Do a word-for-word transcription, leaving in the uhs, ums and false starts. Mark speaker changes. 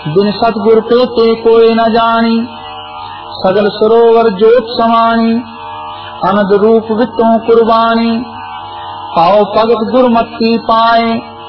Speaker 1: बिन सतगुर पेते कोई न जानी, सगल सरोवर जोत समानी, अनद रूप वितों कुर्बानी। पाओ भगत गुरमति पाए,